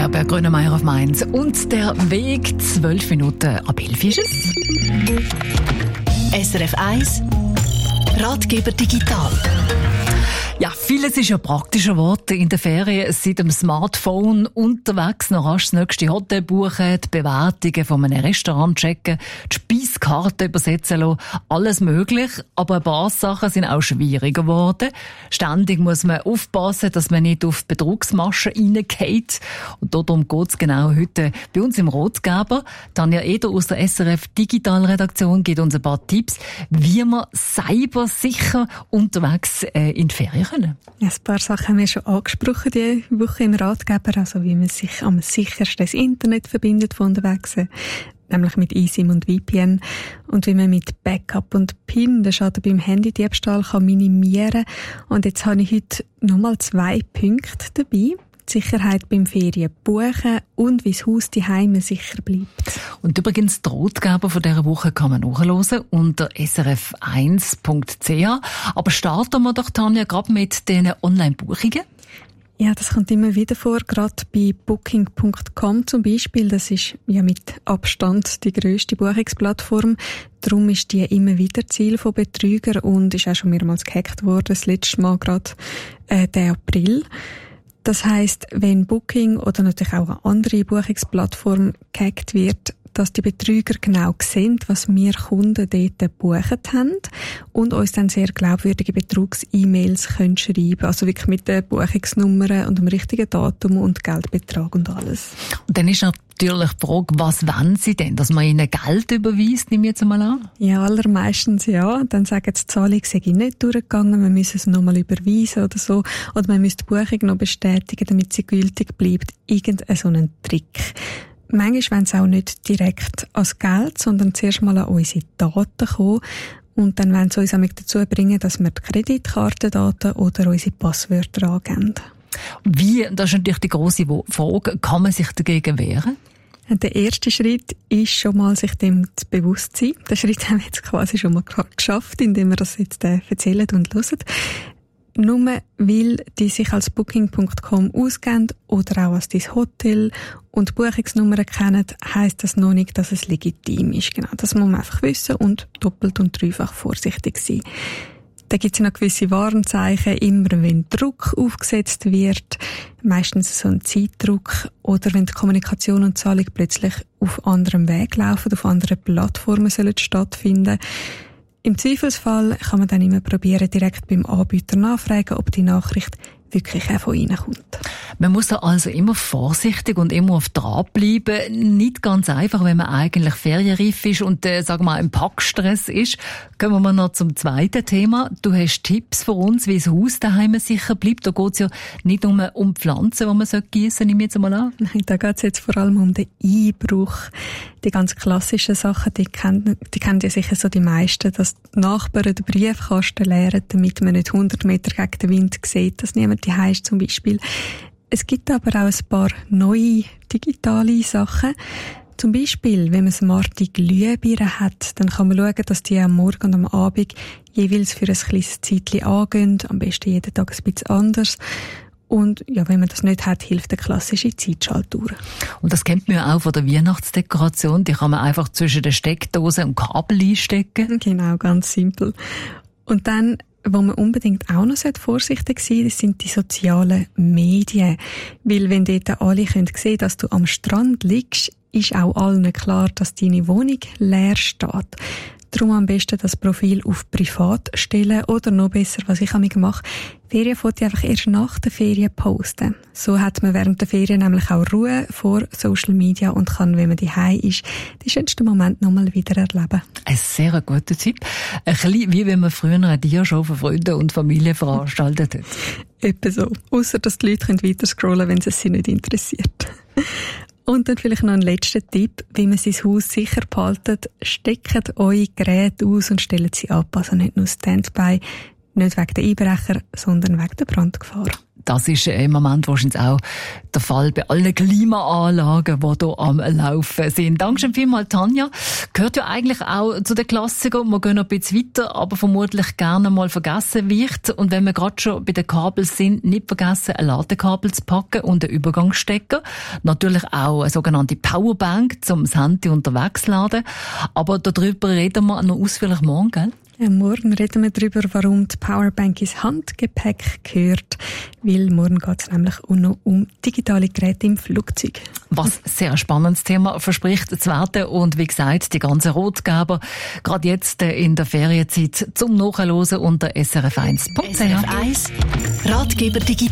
Gerber, Grönemeyer auf Mainz. Und der Weg 12 Minuten ab 11 ist es. SRF 1 Ratgeber digital. Ja, vieles ist ja praktischer geworden in den Ferien. Seit dem Smartphone unterwegs noch rasch das nächste Hotel buchen, die Bewertungen von einem Restaurant checken, die Speiskarte übersetzen lassen, alles möglich. Aber ein paar Sachen sind auch schwieriger geworden. Ständig muss man aufpassen, dass man nicht auf Betrugsmaschen reingeht. Und darum geht es genau heute bei uns im Ratgeber. Tanja Eder aus der SRF Digitalredaktion gibt uns ein paar Tipps, wie man cybersicher unterwegs in die Ferien können. Ja, ein paar Sachen haben wir schon angesprochen diese Woche im Ratgeber, also wie man sich am sichersten das Internet verbindet von unterwegs, nämlich mit eSIM und VPN, und wie man mit Backup und PIN den Schaden beim Handydiebstahl kann minimieren. Und jetzt habe ich heute nochmal 2 Punkte dabei. Die Sicherheit beim Ferien buchen und wie das Haus daheim sicher bleibt. Und übrigens, die Ratgeber von dieser Woche kann man nachhören unter srf1.ch. Aber starten wir doch, Tanja, gerade mit diesen Online-Buchungen. Ja, das kommt immer wieder vor, gerade bei Booking.com zum Beispiel. Das ist ja mit Abstand die grösste Buchungsplattform. Darum ist die immer wieder Ziel von Betrügern und ist auch schon mehrmals gehackt worden. Das letzte Mal gerade den April. Das heisst, wenn Booking oder natürlich auch eine andere Buchungsplattform gehackt wird, dass die Betrüger genau sehen, was wir Kunden dort gebucht haben und uns dann sehr glaubwürdige Betrugs-E-Mails schreiben können. Also wirklich mit den Buchungsnummern und dem richtigen Datum und Geldbetrag und alles. Und dann ist natürlich die Frage, was wollen sie denn? Dass man ihnen Geld überweist, nehme ich jetzt mal an? Ja, allermeistens ja. Dann sagen sie, die Zahlung sei nicht durchgegangen, wir müssen es nochmal überweisen oder so. Oder man müsste die Buchung noch bestätigen, damit sie gültig bleibt. Irgendein so ein Trick. Manchmal wollen sie auch nicht direkt als Geld, sondern zuerst mal an unsere Daten kommen. Und dann wollen sie uns auch dazu bringen, dass wir die Kreditkartendaten oder unsere Passwörter angeben. Wie, das ist natürlich die grosse Frage, kann man sich dagegen wehren? Der erste Schritt ist schon mal, sich dem bewusst zu sein. Den Schritt haben wir jetzt quasi schon mal geschafft, indem wir das jetzt erzählen und hören. Nur weil die sich als Booking.com ausgeben oder auch als dein Hotel und die Buchungsnummern kennen, heisst das noch nicht, dass es legitim ist. Genau, das muss man einfach wissen und doppelt und dreifach vorsichtig sein. Da gibt es noch gewisse Warnzeichen, immer wenn Druck aufgesetzt wird, meistens so ein Zeitdruck, oder wenn die Kommunikation und Zahlung plötzlich auf anderem Weg laufen, auf anderen Plattformen sollen stattfinden. Im Zweifelsfall kann man dann immer probieren, direkt beim Anbieter nachfragen, ob die Nachricht wirklich auch von Ihnen kommt. Man muss da also immer vorsichtig und immer auf dran bleiben. Nicht ganz einfach, wenn man eigentlich ferienreif ist und, sagen wir mal, im Packstress ist. Kommen wir noch zum zweiten Thema. Du hast Tipps für uns, wie das Haus daheim sicher bleibt. Da geht es ja nicht nur um Pflanzen, die man gießen sollte, nehme ich jetzt mal an. Nein, da geht es jetzt vor allem um den Einbruch. Die ganz klassischen Sachen, die kennen ja sicher so die meisten, dass die Nachbarn den Briefkasten leeren, damit man nicht 100 Meter gegen den Wind sieht, dass niemand daheim ist zum Beispiel. Es gibt aber auch ein paar neue digitale Sachen. Zum Beispiel, wenn man smarte Glühbirnen hat, dann kann man schauen, dass die am Morgen und am Abend jeweils für ein kleines Zeitchen angehen, am besten jeden Tag ein bisschen anders. Und ja, wenn man das nicht hat, hilft eine klassische Zeitschaltuhr. Und das kennt man ja auch von der Weihnachtsdekoration. Die kann man einfach zwischen den Steckdosen und Kabel einstecken. Genau, ganz simpel. Und dann, wo man unbedingt auch noch vorsichtig sein sollte, das sind die sozialen Medien. Weil wenn dort alle sehen können, dass du am Strand liegst, ist auch allen klar, dass deine Wohnung leer steht. Darum am besten das Profil auf privat stellen oder noch besser, was ich mache, Ferienfotos einfach erst nach der Ferien posten. So hat man während der Ferien nämlich auch Ruhe vor Social Media und kann, wenn man daheim ist, den schönsten Moment nochmal wieder erleben. Ein sehr guter Tipp. Ein bisschen wie wenn man früher eine Diashow für Freunde und Familie veranstaltet hat. Etwa so. Ausser, dass die Leute weiter scrollen können, wenn es sie nicht interessiert. Und dann vielleicht noch ein letzter Tipp, wie man sein Haus sicher behaltet. Steckt eure Geräte aus und stellt sie ab. Also nicht nur Standby. Nicht wegen der Einbrecher, sondern wegen der Brandgefahr. Das ist im Moment wahrscheinlich auch der Fall bei allen Klimaanlagen, die hier am Laufen sind. Dankeschön vielmals, Tanja. Gehört ja eigentlich auch zu den Klassikern. Wir gehen noch ein bisschen weiter, aber vermutlich gerne mal vergessen wird. Und wenn wir gerade schon bei den Kabeln sind, nicht vergessen, ein Ladekabel zu packen und einen Übergangsstecker. Natürlich auch eine sogenannte Powerbank, um das Handy unterwegs zu laden. Aber darüber reden wir noch ausführlich morgen, gell? Morgen reden wir darüber, warum die Powerbank ins Handgepäck gehört, weil morgen geht es nämlich auch noch um digitale Geräte im Flugzeug. Was ein sehr spannendes Thema verspricht zu werden und wie gesagt, die ganzen Rotgeber, gerade jetzt in der Ferienzeit zum Nachhören unter srf1.ch. SRF 1 Ratgeber digital.